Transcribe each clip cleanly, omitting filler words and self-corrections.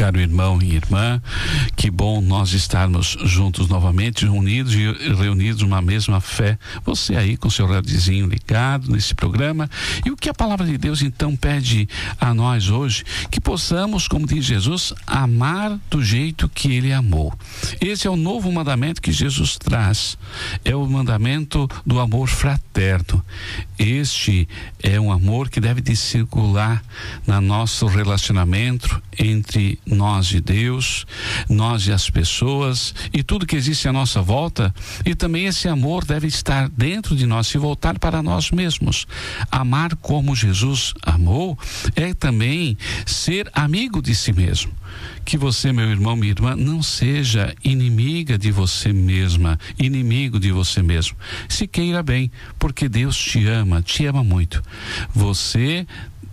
Caro irmão e irmã, que bom nós estarmos juntos novamente, unidos e reunidos numa mesma fé. Você aí com seu radiozinho ligado nesse programa. E o que a palavra de Deus então pede a nós hoje? Que possamos, como diz Jesus, amar do jeito que Ele amou. Esse é o novo mandamento que Jesus traz. É o mandamento do amor fraterno. Este é um amor que deve de circular no nosso relacionamento entre nós e Deus, nós e as pessoas e tudo que existe à nossa volta. E também esse amor deve estar dentro de nós e voltar para nós mesmos. Amar como Jesus amou é também ser amigo de si mesmo. Que você, meu irmão, minha irmã, não seja inimiga de você mesma, inimigo de você mesmo. Se queira bem, porque Deus te ama muito. Você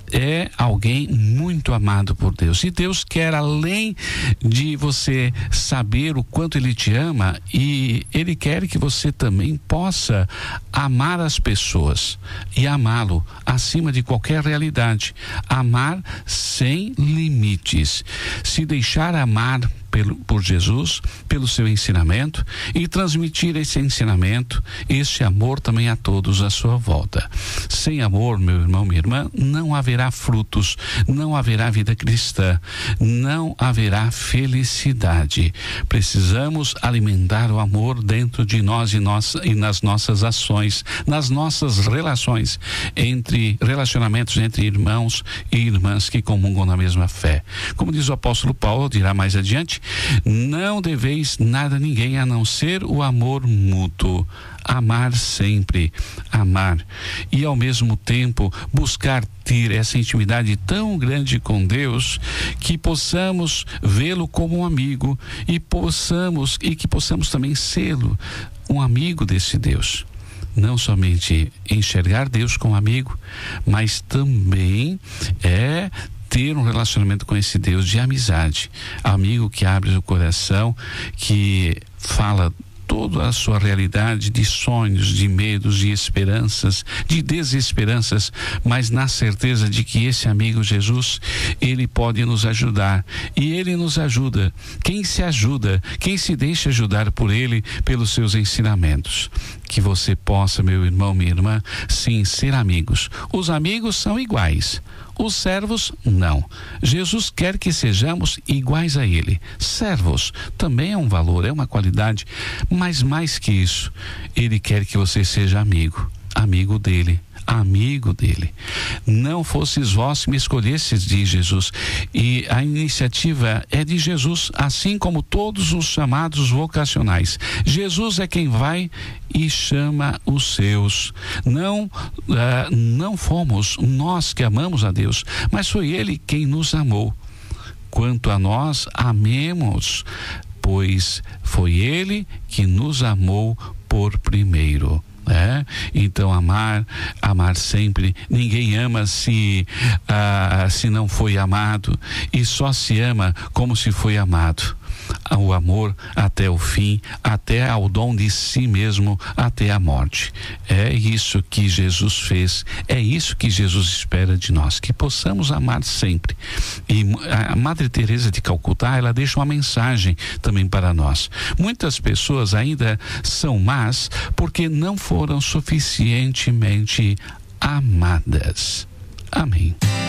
é alguém muito amado por Deus. E Deus quer, além de você saber o quanto Ele te ama, e Ele quer que você também possa amar as pessoas e amá-lo acima de qualquer realidade. Amar sem limites. Se deixar amar por Jesus, pelo seu ensinamento, e transmitir esse ensinamento, esse amor também a todos à sua volta. Sem amor, meu irmão, minha irmã, não haverá frutos, não haverá vida cristã, não haverá felicidade. Precisamos alimentar o amor dentro de nós e nas nossas ações, nas nossas relações, relacionamentos entre irmãos e irmãs que comungam na mesma fé. Como diz o apóstolo Paulo, dirá mais adiante: não deveis nada a ninguém a não ser o amor mútuo. Amar sempre, amar. E ao mesmo tempo buscar ter essa intimidade tão grande com Deus que possamos vê-lo como um amigo e que possamos também sê-lo um amigo desse Deus. Não somente enxergar Deus como amigo, mas também ter um relacionamento com esse Deus de amizade. Amigo que abre o coração, que fala toda a sua realidade de sonhos, de medos, de esperanças, de desesperanças, mas na certeza de que esse amigo Jesus, Ele pode nos ajudar. E Ele nos ajuda. Quem se ajuda, quem se deixa ajudar por Ele, pelos seus ensinamentos. Que você possa, meu irmão, minha irmã, sim, ser amigos. Os amigos são iguais. Os servos, não. Jesus quer que sejamos iguais a Ele. Servos também é um valor, é uma qualidade, mas mais que isso, Ele quer que você seja amigo dele. Amigo dele. Não fosses vós que me escolhesses, diz Jesus. E a iniciativa é de Jesus, assim como todos os chamados vocacionais. Jesus é quem vai e chama os seus. Não fomos nós que amamos a Deus, mas foi Ele quem nos amou. Quanto a nós, amemos, pois foi Ele que nos amou por primeiro. Então amar sempre. Ninguém ama se não foi amado, e só se ama como se foi amado. O amor até o fim, até ao dom de si mesmo, até a morte. É isso que Jesus fez, é isso que Jesus espera de nós, que possamos amar sempre. E a Madre Teresa de Calcutá, ela deixa uma mensagem também para nós. Muitas pessoas ainda são más porque não foram suficientemente amadas. Amém.